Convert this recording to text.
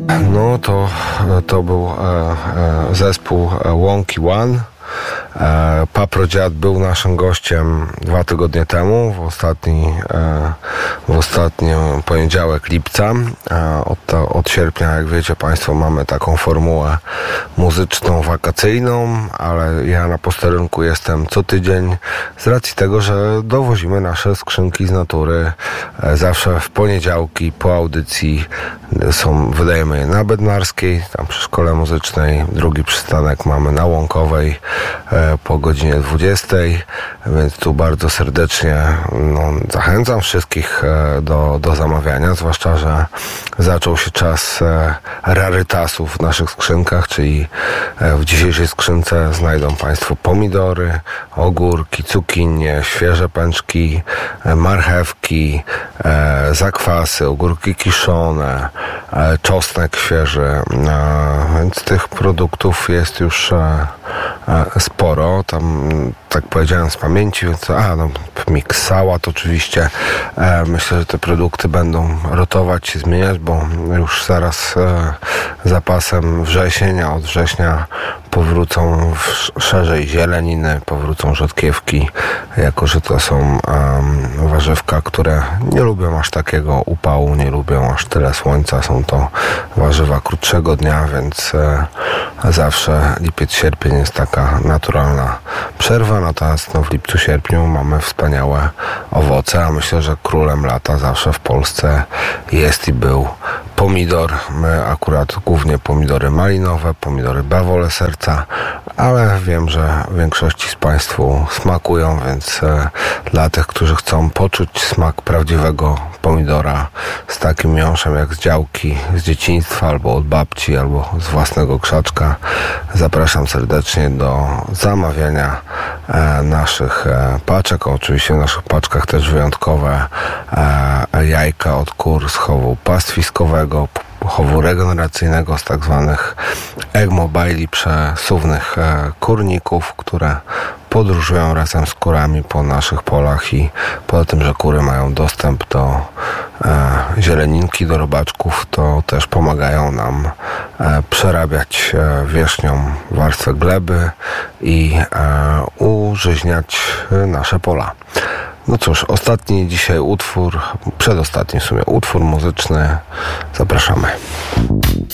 No to był zespół Łąki One. Paprodziad był naszym gościem 2 tygodnie temu, w ostatni poniedziałek lipca. Od sierpnia, jak wiecie Państwo, mamy taką formułę muzyczną, wakacyjną, ale ja na posterunku jestem co tydzień z racji tego, że dowozimy nasze skrzynki z natury. Zawsze w poniedziałki po audycji wydajemy je na Bednarskiej, tam przy Szkole Muzycznej. Drugi przystanek mamy na Łąkowej po godzinie 20, więc tu bardzo serdecznie zachęcam wszystkich do zamawiania, zwłaszcza, że zaczął się czas rarytasów w naszych skrzynkach, czyli w dzisiejszej skrzynce znajdą Państwo pomidory, ogórki, cukinie, świeże pęczki, marchewki, zakwasy, ogórki kiszone, czosnek świeży, więc tych produktów jest już sporo. Tam, tak powiedziałem z pamięci, więc miks sałat oczywiście. Myślę, że te produkty będą rotować się, zmieniać, bo już zaraz zapasem wrzesień, a od września powrócą szerzej zieleniny, powrócą rzodkiewki, jako że to są warzywka, które nie lubią aż takiego upału, nie lubią aż tyle słońca. Są to warzywa krótszego dnia, więc zawsze lipiec, sierpień jest taka naturalna przerwa, natomiast w lipcu, sierpniu mamy wspaniałe owoce, a myślę, że królem lata zawsze w Polsce jest i był pomidor. My akurat głównie pomidory malinowe, pomidory bawole serca, ale wiem, że większości z Państwu smakują, więc dla tych, którzy chcą poczuć smak prawdziwego pomidora z takim miąższem jak z działki, z dzieciństwa, albo od babci, albo z własnego krzaczka, zapraszam serdecznie do zamawiania naszych paczek. Oczywiście w naszych paczkach też wyjątkowe jajka od kur z chowu pastwiskowego, chowu regeneracyjnego, z tak zwanych eggmobili, przesuwnych kurników, które podróżują razem z kurami po naszych polach i poza tym, że kury mają dostęp do zieleninki, do robaczków, to też pomagają nam przerabiać wierzchnią warstwę gleby i użyźniać nasze pola. No cóż, ostatni dzisiaj utwór, przedostatni w sumie utwór muzyczny. Zapraszamy.